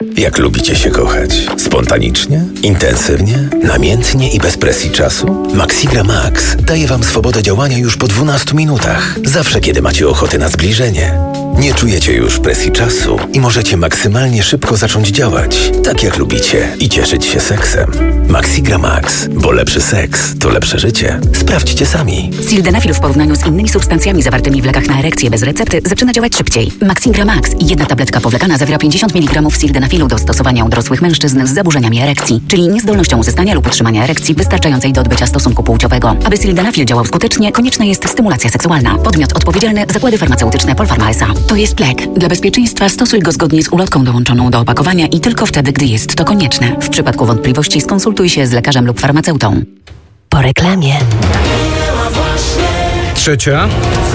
Jak lubicie się kochać? Spontanicznie? Intensywnie? Namiętnie i bez presji czasu? Maxigra Max daje Wam swobodę działania już po 12 minutach. Zawsze, kiedy macie ochotę na zbliżenie. Nie czujecie już presji czasu i możecie maksymalnie szybko zacząć działać, tak jak lubicie i cieszyć się seksem. Maxigra Max, bo lepszy seks to lepsze życie. Sprawdźcie sami. Sildenafil w porównaniu z innymi substancjami zawartymi w lekach na erekcję bez recepty zaczyna działać szybciej. Maxigra Max, jedna tabletka powlekana zawiera 50 mg sildenafilu do stosowania u dorosłych mężczyzn z zaburzeniami erekcji, czyli niezdolnością uzyskania lub utrzymania erekcji wystarczającej do odbycia stosunku płciowego. Aby sildenafil działał skutecznie, konieczna jest stymulacja seksualna. Podmiot odpowiedzialny: Zakłady Farmaceutyczne Polpharma S.A. To jest lek. Dla bezpieczeństwa stosuj go zgodnie z ulotką dołączoną do opakowania i tylko wtedy, gdy jest to konieczne. W przypadku wątpliwości skonsultuj się z lekarzem lub farmaceutą. Po reklamie. 3:00.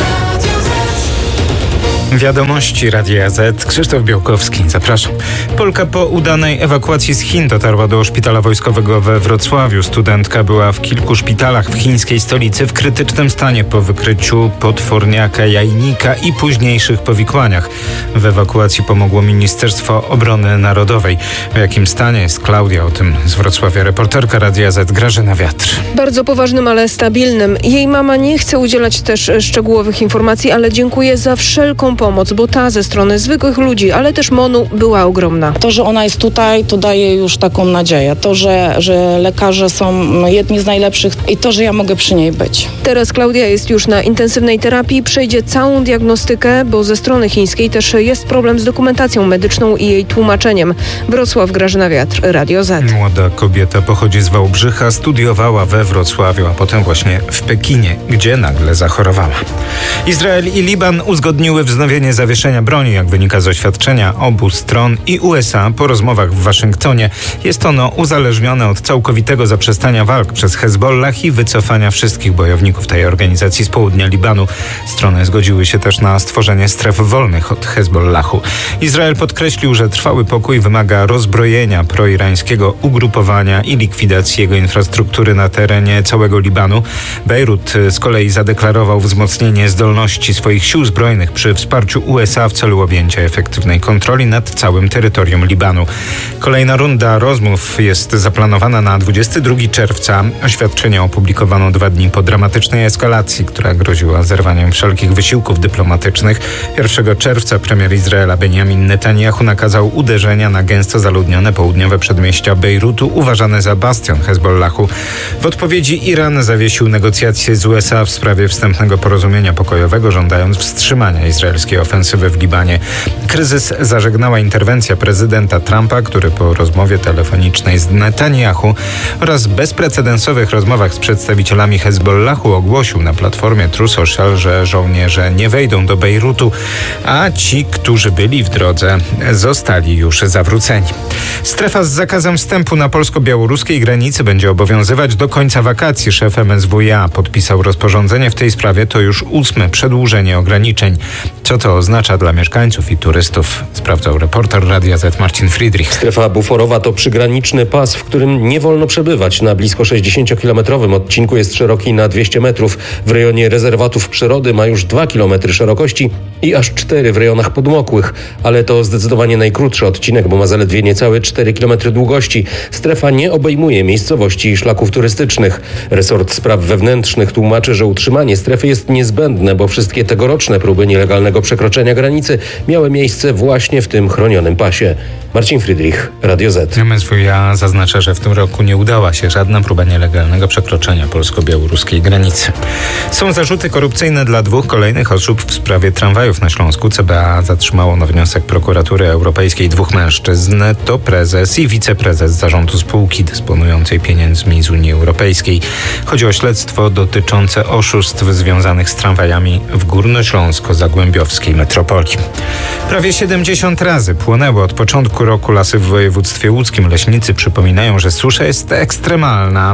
Wiadomości Radia Z. Krzysztof Białkowski, zapraszam. Polka po udanej ewakuacji z Chin dotarła do szpitala wojskowego we Wrocławiu. Studentka była w kilku szpitalach w chińskiej stolicy w krytycznym stanie po wykryciu potworniaka jajnika i późniejszych powikłaniach. W ewakuacji pomogło Ministerstwo Obrony Narodowej. W jakim stanie jest Klaudia? O tym z Wrocławia reporterka Radia Z Grażyna Wiatr. Bardzo poważnym, ale stabilnym. Jej mama nie chce udzielać też szczegółowych informacji, ale dziękuję za wszelką pomoc, bo ta ze strony zwykłych ludzi, ale też MON-u była ogromna. To, że ona jest tutaj, to daje już taką nadzieję. To, że lekarze są jedni z najlepszych i to, że ja mogę przy niej być. Teraz Klaudia jest już na intensywnej terapii, przejdzie całą diagnostykę, bo ze strony chińskiej też jest problem z dokumentacją medyczną i jej tłumaczeniem. Wrocław, Grażyna Wiatr, Radio Z. Młoda kobieta pochodzi z Wałbrzycha, studiowała we Wrocławiu, a potem właśnie w Pekinie, gdzie nagle zachorowała. Izrael i Liban uzgodniły wznowienie zawieszenia broni, jak wynika z oświadczenia obu stron i USA po rozmowach w Waszyngtonie. Jest ono uzależnione od całkowitego zaprzestania walk przez Hezbollah i wycofania wszystkich bojowników tej organizacji z południa Libanu. Strony zgodziły się też na stworzenie stref wolnych od Hezbollahu. Izrael podkreślił, że trwały pokój wymaga rozbrojenia proirańskiego ugrupowania i likwidacji jego infrastruktury na terenie całego Libanu. Bejrut z kolei zadeklarował wzmocnienie zdolności swoich sił zbrojnych przy wsparciu USA w celu objęcia efektywnej kontroli nad całym terytorium Libanu. Kolejna runda rozmów jest zaplanowana na 22 czerwca. Oświadczenie opublikowano 2 dni po dramatycznej eskalacji, która groziła zerwaniem wszelkich wysiłków dyplomatycznych. 1 czerwca premier Izraela Benjamin Netanyahu nakazał uderzenia na gęsto zaludnione południowe przedmieścia Bejrutu, uważane za bastion Hezbollahu. W odpowiedzi Iran zawiesił negocjacje z USA w sprawie wstępnego porozumienia pokojowego, żądając wstrzymania izraelskiej ofensywy w Libanie. Kryzys zażegnała interwencja prezydenta Trumpa, który po rozmowie telefonicznej z Netanyahu oraz bezprecedensowych rozmowach z przedstawicielami Hezbollahu ogłosił na platformie True Social, że żołnierze nie wejdą do Bejrutu, a ci, którzy byli w drodze, zostali już zawróceni. Strefa z zakazem wstępu na polsko-białoruskiej granicy będzie obowiązywać do końca wakacji. Szef MSWiA podpisał rozporządzenie w tej sprawie. To już 8. przedłużenie ograniczeń. Co to oznacza dla mieszkańców i turystów? Sprawdzał reporter Radia Z Marcin Friedrich. Strefa buforowa to przygraniczny pas, w którym nie wolno przebywać. Na blisko 60-kilometrowym odcinku jest szeroki na 200 metrów. W rejonie rezerwatów przyrody ma już 2 kilometry szerokości i aż 4 w rejonach podmokłych. Ale to zdecydowanie najkrótszy odcinek, bo ma zaledwie niecałe 4 kilometry długości. Strefa nie obejmuje miejscowości i szlaków turystycznych. Resort Spraw Wewnętrznych tłumaczy, że utrzymanie strefy jest niezbędne, bo wszystkie tegoroczne próby nielegalnego przekroczenia granicy miały miejsce właśnie w tym chronionym pasie. Marcin Friedrich, Radio Z. MSWiA zaznacza, że w tym roku nie udała się żadna próba nielegalnego przekroczenia polsko-białoruskiej granicy. Są zarzuty korupcyjne dla 2 kolejnych osób w sprawie tramwajów na Śląsku. CBA zatrzymało na wniosek Prokuratury Europejskiej 2 mężczyzn. To prezes i wiceprezes zarządu spółki dysponującej pieniędzmi z Unii Europejskiej. Chodzi o śledztwo dotyczące oszustw związanych z tramwajami w górnośląsko-zagłębiowskiej metropolii. Prawie 70 razy płonęły od początku roku lasy w województwie łódzkim. Leśnicy przypominają, że susza jest ekstremalna,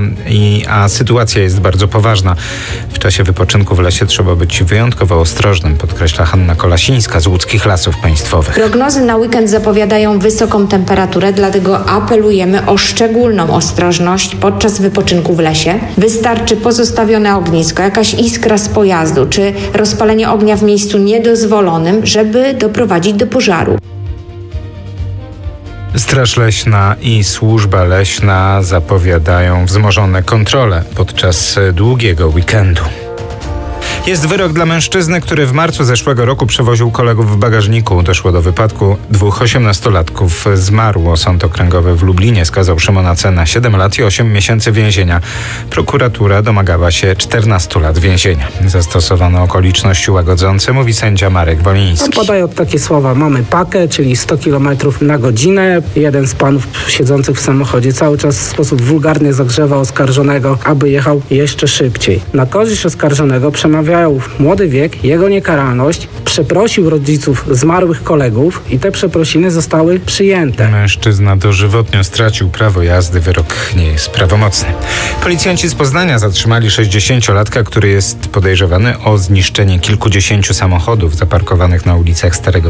a sytuacja jest bardzo poważna. W czasie wypoczynku w lesie trzeba być wyjątkowo ostrożnym, podkreśla Hanna Kolasińska z Łódzkich Lasów Państwowych. Prognozy na weekend zapowiadają wysoką temperaturę, dlatego apelujemy o szczególną ostrożność podczas wypoczynku w lesie. Wystarczy pozostawione ognisko, jakaś iskra z pojazdu czy rozpalenie ognia w miejscu niedozwolonym, żeby doprowadzić do pożaru. Straż Leśna i Służba Leśna zapowiadają wzmożone kontrole podczas długiego weekendu. Jest wyrok dla mężczyzny, który w marcu zeszłego roku przewoził kolegów w bagażniku. Doszło do wypadku. 2 18-latków zmarło. Sąd Okręgowy w Lublinie skazał Szymona C. na 7 lat i 8 miesięcy więzienia. Prokuratura domagała się 14 lat więzienia. Zastosowano okoliczności łagodzące, mówi sędzia Marek Woliński. Podają takie słowa: mamy pakę, czyli 100 km na godzinę. Jeden z panów siedzących w samochodzie cały czas w sposób wulgarny zagrzewa oskarżonego, aby jechał jeszcze szybciej. Na korzyść oskarżonego przemawiają młody wiek, jego niekaralność, przeprosił rodziców zmarłych kolegów i te przeprosiny zostały przyjęte. Mężczyzna dożywotnio stracił prawo jazdy. Wyrok nie jest prawomocny. Policjanci z Poznania zatrzymali 60-latka, który jest podejrzewany o zniszczenie kilkudziesięciu samochodów zaparkowanych na ulicach Starego